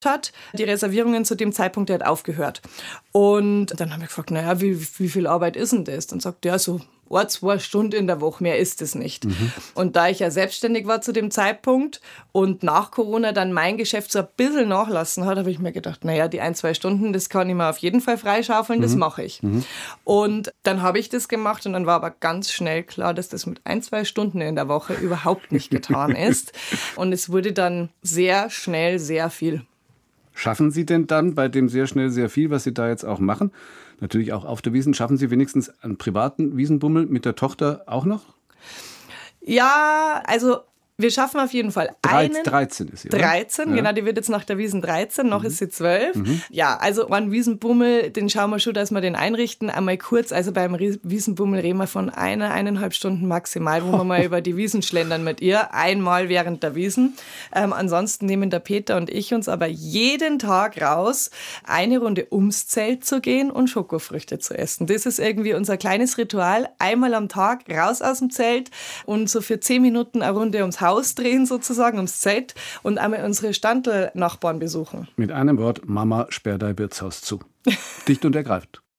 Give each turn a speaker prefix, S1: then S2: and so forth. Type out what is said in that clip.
S1: hat. Die Reservierungen zu dem Zeitpunkt, der hat aufgehört. Und dann haben wir gefragt, naja, wie viel Arbeit ist denn das? Dann sagt er, so 2 Stunden in der Woche, mehr ist es nicht. Und da ich ja selbstständig war zu dem Zeitpunkt und nach Corona dann mein Geschäft so ein bisschen nachlassen hat, habe ich mir gedacht, naja, die 1-2 Stunden, das kann ich mir auf jeden Fall freischaufeln, das mache ich. Und dann habe ich das gemacht und dann war aber ganz schnell klar, dass das mit 1-2 Stunden in der Woche überhaupt nicht getan ist. Und es wurde dann sehr schnell sehr viel.
S2: Schaffen Sie denn dann bei dem sehr schnell sehr viel, was Sie da jetzt auch machen, natürlich auch auf der Wiesn, schaffen Sie wenigstens einen privaten Wiesenbummel mit der Tochter auch noch?
S1: Ja, also wir schaffen auf jeden Fall einen.
S2: 13 ist sie, oder?
S1: 13, ja. Genau, die wird jetzt nach der Wiesn 13, noch ist sie 12. Ja, also einen Wiesenbummel, den schauen wir schon, dass wir den einrichten. Einmal kurz, also beim Wiesenbummel reden wir von 1,5 Stunden maximal, wo wir mal über die Wiesn schlendern mit ihr. Einmal während der Wiesn. Ansonsten nehmen der Peter und ich uns aber jeden Tag raus, eine Runde ums Zelt zu gehen und Schokofrüchte zu essen. Das ist irgendwie unser kleines Ritual. Einmal am Tag raus aus dem Zelt und so für 10 Minuten eine Runde ums Haus drehen sozusagen, ums Zelt und einmal unsere Standl-Nachbarn besuchen.
S2: Mit einem Wort, Mama, sperr dein Wirtshaus zu. Dicht und ergreift.